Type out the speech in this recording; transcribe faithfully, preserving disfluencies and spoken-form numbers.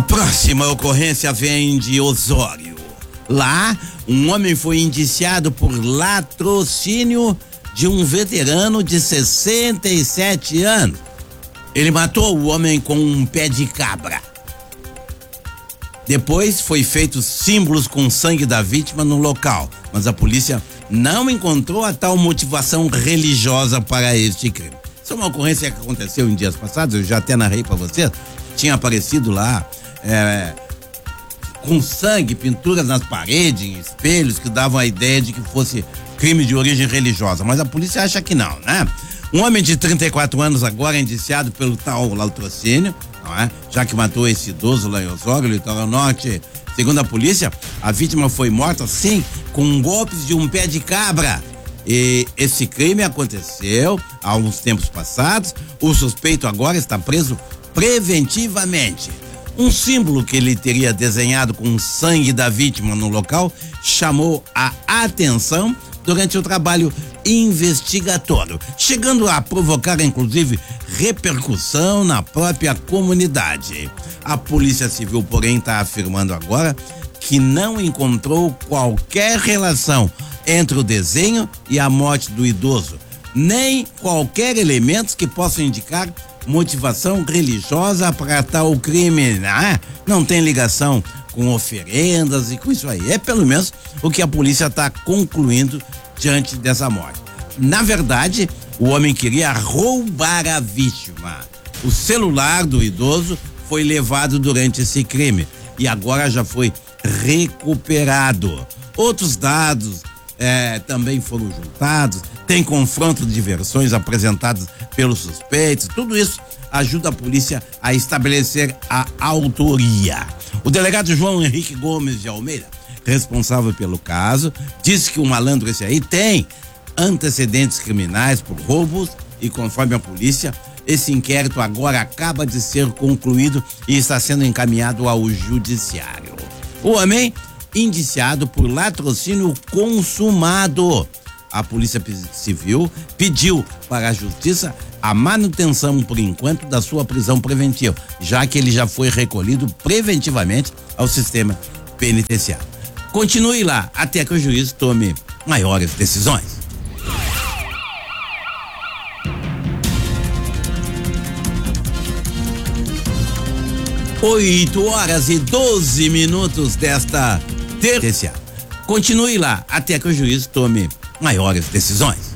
Próxima ocorrência vem de Osório. Lá, um homem foi indiciado por latrocínio de um veterano de sessenta e sete anos. Ele matou o homem com um pé de cabra. Depois foi feito símbolos com sangue da vítima no local, mas a polícia não encontrou a tal motivação religiosa para este crime. Isso é uma ocorrência que aconteceu em dias passados, eu já até narrei para você. Tinha aparecido lá é, com sangue, pinturas nas paredes, em espelhos, que davam a ideia de que fosse crime de origem religiosa, mas a polícia acha que não, né? Um homem de trinta e quatro anos agora é indiciado pelo tal latrocínio, não é? Já que matou esse idoso lá em Osório, litoral norte. Segundo a polícia, a vítima foi morta, sim, com golpes de um pé de cabra. E esse crime aconteceu há uns tempos passados. O suspeito agora está preso preventivamente. Um símbolo que ele teria desenhado com o sangue da vítima no local chamou a atenção durante o trabalho investigatório, chegando a provocar inclusive repercussão na própria comunidade. A Polícia Civil, porém, está afirmando agora que não encontrou qualquer relação entre o desenho e a morte do idoso, nem qualquer elemento que possa indicar motivação religiosa para tal crime, né? Não tem ligação com oferendas e com isso aí. É pelo menos o que a polícia está concluindo diante dessa morte. Na verdade, o homem queria roubar a vítima. O celular do idoso foi levado durante esse crime e agora já foi recuperado. Outros dados é, também foram juntados, tem confronto de versões apresentadas pelos suspeitos, tudo isso ajuda a polícia a estabelecer a autoria. O delegado João Henrique Gomes de Almeida, responsável pelo caso, disse que o malandro esse aí tem antecedentes criminais por roubos e, conforme a polícia, esse inquérito agora acaba de ser concluído e está sendo encaminhado ao judiciário. O homem indiciado por latrocínio consumado. A Polícia Civil pediu para a Justiça a manutenção, por enquanto, da sua prisão preventiva, já que ele já foi recolhido preventivamente ao sistema penitenciário. Continue lá até que o juiz tome maiores decisões. Oito horas e doze minutos desta terça. Continue lá até que o juiz tome maiores decisões.